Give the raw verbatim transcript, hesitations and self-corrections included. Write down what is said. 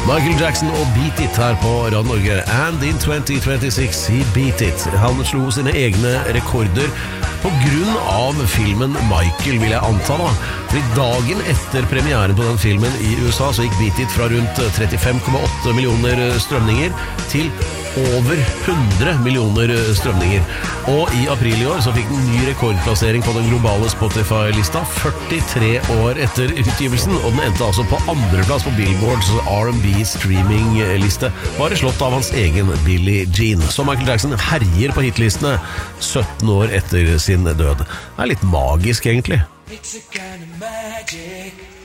Michael Jackson og Beat It her på Radio Norge. And in twenty twenty-six, he beat it. Han slo sine egne rekorder på grunn av filmen Michael, vil jeg anta da. Fordi dagen etter premieren på den filmen i U S A, så gikk Beat It fra rundt trettifem komma åtte millioner strømninger til over hundre millioner strømninger. Og i april i år så fikk den ny rekordplassering på den globale Spotify-lista førtitre år etter utgivelsen, og den endte altså på andreplass på Billboards R and B streaming-liste, bare slått av hans egen Billie Jean. Så Michael Jackson herjer på hitlistene sytten år etter sin død. Det er litt magisk egentlig. It's a kind of magic.